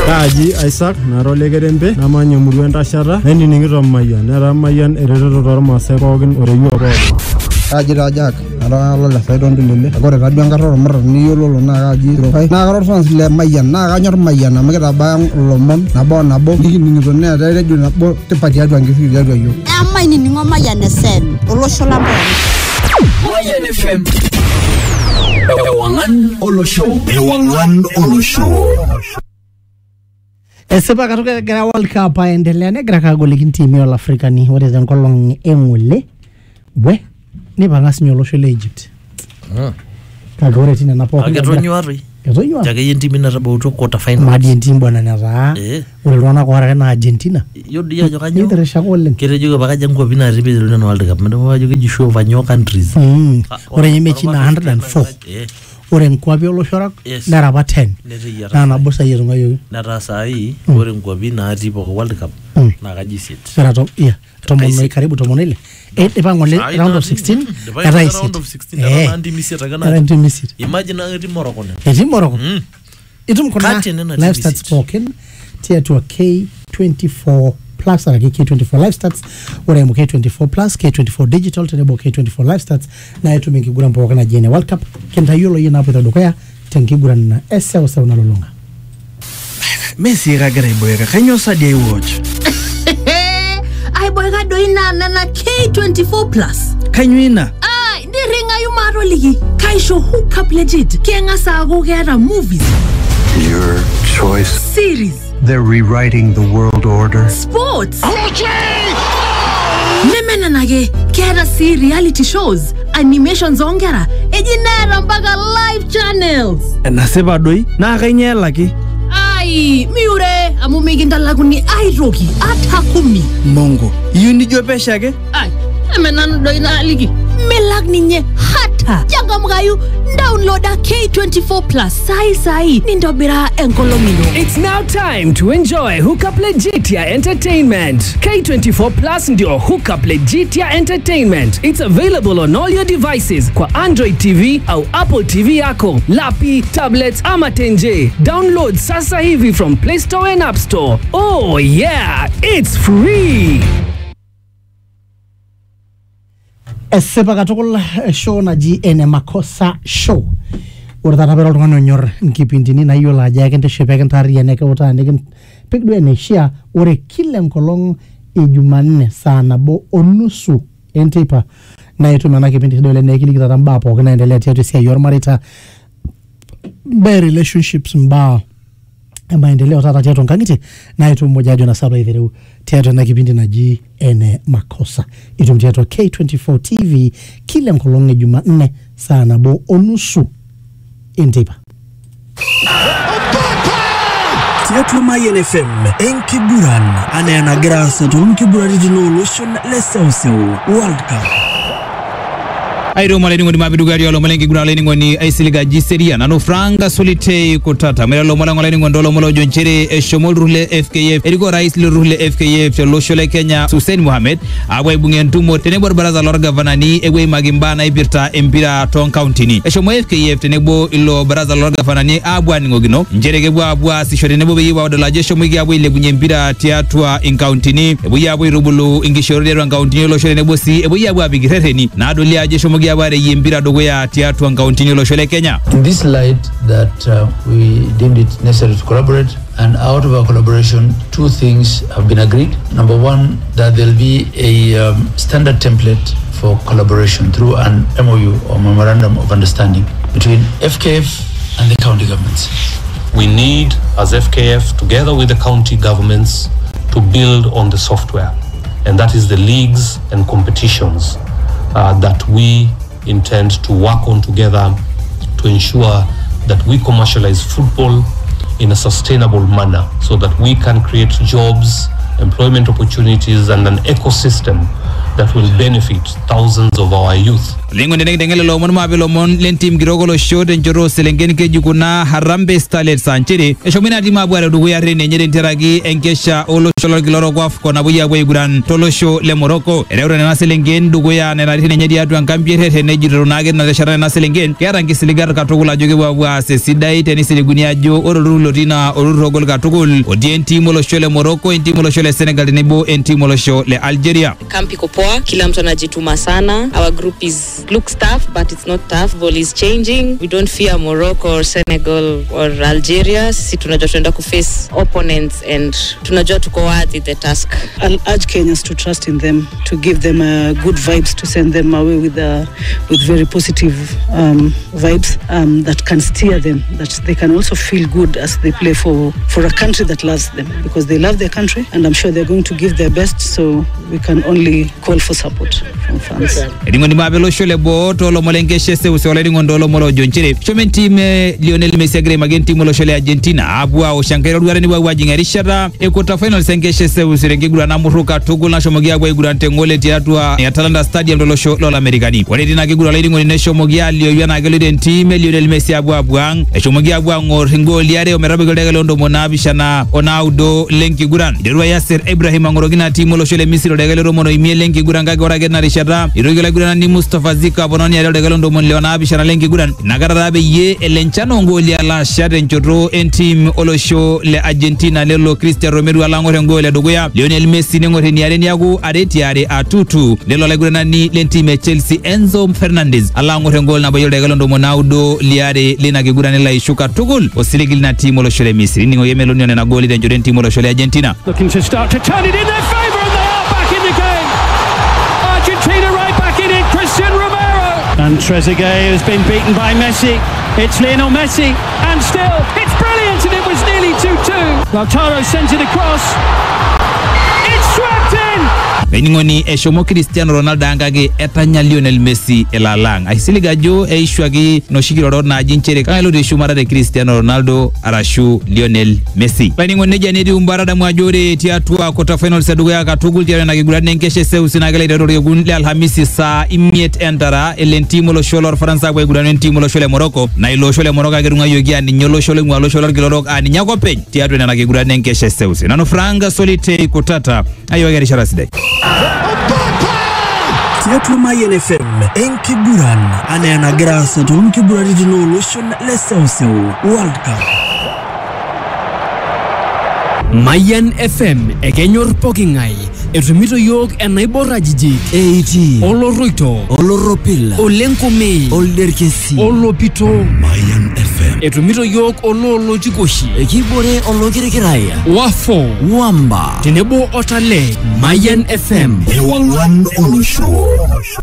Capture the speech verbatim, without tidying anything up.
Kaji Isaac Narole Gerembe Namanyo Murwenda Shara Neni Ningiro Mayan Nera Mayan Eredo Dorma Sekogin or you about Kaji Rajak Ala I don't believe I got a Rabiangar Mar Niolo Nagaji Nagar fans le Mayan Naganor Mayan Amagara Bam Lomon Nabon Nabo Ningone Nabo Tepatia and give you I'm mining Mayan Sen Oloshola Mayan F M Ewangan Olosho Ewangan Olosho Esepa katoka gara World Cup aendelea negira kagolikin timu ya Afrika ni ore zenkolong engole bwe ni bangas nyolosho le Egypt. Ah. Kagore tina napo. Agetonyuari. Ketonyuari. Jage yentimu na rabauto quarter final. Madi yentimu bwana nyaza. Eh. Ore rwana kwa haraka na Argentina. Yodi ya jokanyo. Nitere shakole. Kire juga baka jangu bina ribi ziluna na World Cup. Mendo wajo kiji vanyo countries. Hmm. Ore nyemechi na one hundred and four. Eh. Ore nkwabi oloshorak yes. na raba ten. Na na bosa yeru ngayo. Na rasa hii mm. ore nkwabi na ati kwa World Cup. Mm. Na kaji sit. Sera to yeah. Tomono karibu tomono ile. eight ipangole round of sixteen. Era round of sixteen. Era andi misi atagana. Era andi misi. Imagine ati Morocco ne. Eti Morocco. Mm. Itum kona live stats spoken. Tier to a K twenty-four plus or K twenty-four live stats or M K twenty-four plus K twenty-four digital tenable K twenty-four live stats na yetu mingi gura mpoka na jene World Cup kenta yolo yena hapo dokoya tenki gura na S L sa na lolonga Messi ragara iboyeka kanyo sadia I watch ai boyeka doina na K twenty-four plus kanyo ina ai ni ringa yumaro ligi kaisho hook up legit kenga sa go gera movies your choice series. They're rewriting the world order. Sports. Nemena nage kera si reality shows, animations ongera, ejinera mpaka live channels. Naseba doi na kainyela ki. Ai, miure amumiginda laguni ai roki atakumi. Mongo, yuni jopesha ke? Ai, emena doi na ligi. Melag ninye hata. Jaga mgayu downloada K twenty-four plus sai sai nindobira enkolomino. It's now time to enjoy Hookup Legitia Entertainment. K twenty-four plus ndio Hookup Legitia Entertainment. It's available on all your devices kwa Android T V au Apple T V yako, lapi, tablets ama tenje. Download sasa hivi from Play Store and App Store. Oh yeah, it's free. Esepa katukul show na G N Makosa show. Ore tata pero tungano nyor nkipindini na yola aja kente shepe kenta ria neke uta neke pekdu ene shia ore kile mkolong Ijumanne saa nabo onusu entipa na yetu mana kipindi dole neki likita mba po kena endelea tiatu siya yormarita be relationships mba ema endelea tata tiatu nkangiti na yetu mmojajo na saba ithiru tiatu na kipindi na G N Makosa itum tiatu K twenty-four T V kile mkolong Ijumanne saa nabo onusu entipa Tiatu Mayan F M Enkiburan Anayana Grasa to Enkiburan Lotion Leseo World Cup Airo maleni ngoni mabidu gari alo malengi guna leni ngoni aisiliga jiseria nano franga solite kutata mera lo malango leni ngondolo molo jonchere eshomol ruhle F K F eriko rais lo ruhle F K F lo shole Kenya Hussein Mohamed abwe bungen tumo tenebo baraza lor governor ni ewe magimba na ibirta empira ton county ni eshomo F K F tenebo ilo baraza lor governor ni abwa ni ngogino njerege bwa abwa si shore nebo beyiwa odola jesho mwigi abwe ile bunye empira tiatwa in county ni ebu yabwe rubulu ingishore ran county lo shole nebo si ebu yabwa bigirere ni na adolia jesho mwigi abare yimbira dogoya tiatu an county lo shole Kenya. In this light that uh, we deemed it necessary to collaborate, and out of our collaboration two things have been agreed. Number one, that there'll be a um, standard template for collaboration through an M O U or memorandum of understanding between F K F and the county governments. We need as F K F together with the county governments to build on the software, and that is the leagues and competitions uh, that we intend to work on together to ensure that we commercialize football in a sustainable manner so that we can create jobs, employment opportunities and an ecosystem that will benefit thousands of our youth. lengo ndenge ndenge lomon mabe lomon lentim girogolo show den joro selengen ke jukuna Harambee Starlets sanchere eshomina dima bware dugu ya rene nyere nteragi enkesha olo sholol giloro gwaf kona buya bwe guran tolosho le Morocco erewre na selengen dugu ya nena rene nyedi atu ankampiere rene jiro nage na shara na selengen kera ngisiligar katugula joge bwa se sidai tenisi gunia jo oruru lotina oruru gol katugul odienti molo shole Morocco enti molo shole Senegal nebo enti molo shole Algeria. Kampi kopoa, kila mtu anajituma sana. Our group is looks tough but it's not tough. Ball is changing. We don't fear Morocco or Senegal or Algeria. Sisi tunajua tunaenda ku face opponents and tunajua tuko worthy the task. I'll urge Kenyans to trust in them, to give them uh, good vibes, to send them away with uh, with very positive um, vibes um, that can steer them, that they can also feel good as they play for for a country that loves them, because they love their country and I'm sure they're going to give their best, so we can only call for support from fans. Edingo ni mabelo shole bo tolo molenge shese usole dingo ndolo molo jonchire shomen team Lionel Messi agre magenti molo shole Argentina abwa o shankero duare ni wa jingarishara e quarter final senge shese usirenge gura na muruka tugul na shomogia gwa gura ntengole tiatwa ya Atalanta Stadium dolo show lola Americani wale dina ke gura lidingo ni shomogia lio yana gele team Lionel Messi abwa abwang e shomogia abwa ngor ngoli yare o merabe gele londo monabishana onaudo lenki guran derwa Yasser Ibrahim ngorogina team molo shole Misiri degele romono imie lenki guran ga gora gena rishada irogela guran ni Mustafa Zika bononi ya degele ndo mon leona bishana lenki guran nagara be ye elenchano ngoli ala shade nchotro en team olosho le Argentina lelo Cristiano Romero ala ngore ngole dogoya Lionel Messi ne ngore ni yare ni yagu areti yare atutu lelo le guran ni lentime Chelsea Enzo Fernandez ala ngore ngol na bayo degele ndo monaudo liare lina ke guran la ishuka tugul osiligil na team olosho le Misiri ningo yemelo ni na goli den team olosho le Argentina looking to start to turn it in their favour, and they are back in the game. Argentina right back in it, Christian Romero. And Trezeguet has been beaten by Messi. It's Lionel Messi, and still, it's brilliant, and it was nearly two two. Lautaro sends it across. It's swept in. Beningoni eshomo Cristiano Ronaldo angage etanya Lionel Messi elalang aisiliga jo eishwagi no shigiro na jinchere kangalo de shumara de Cristiano Ronaldo arashu Lionel Messi beningoni janedi umbarada mwajore tiatwa quarter final sadugo ya katugul jere na gigurane nkeshe seusi na gele de gun le alhamisi sa imiet entara elentimo lo sholor Faransa gwe gurane ntimo lo shole Morocco na ilo shole Morocco gerunga yogi ani nyolo shole ngwalo shole gilorok ani nyako pen tiatwa na gigurane nkeshe seusi nano franga solite kutata ayo gari sharaside Tiatu Mayen F M Enkiguran anayana grasa to Nkigurani dino lotion lesausew World Cup. Mayan F M ekenyor pokingai etumito yok enaibora jiji eighty oloroito oloropil olenkome olderkesi olopito Mayan F M etumito yok ololotikoshi ekibore olokirikiraya wafo wamba tenebo otale Mayan F M Ewangwan Olo Show.